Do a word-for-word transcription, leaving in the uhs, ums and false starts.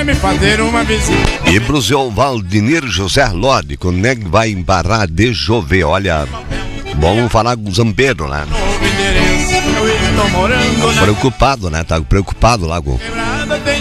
me fazer uma visita. E pro seu Valdinir José Lodi, quando é que vai parar de chover? Olha, vamos falar com o Zampeiro lá. Novo endereço, eu estou morando na Preocupado, né? Tá preocupado lá com... quebrada, tem